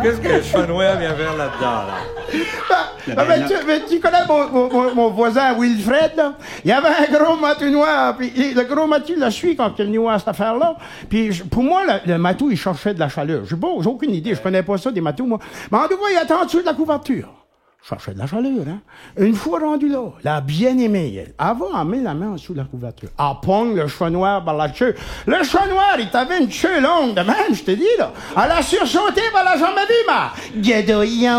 Qu'est-ce que le Chenois vient faire là-dedans, là? Mais tu connais mon voisin Wilfred, là? Il y avait un gros matou noir, puis le gros matou l'a suivi quand il est venu à cette affaire-là. Puis pour moi, le matou, il cherchait de la chaleur. J'ai aucune idée, je connais pas ça, des matous, moi. Mais en tout cas, il était en dessous de la couverture. Cherchait de la chaleur, hein. Une fois rendu là, la bien-aimée, elle va en mettre la main en dessous de la couverture. Elle pogne le chat noir par la queue. Le chat noir, il avait une queue longue de même, je te dis, là. Elle a sursauté par la jambe à vie, ma. Guédoyant.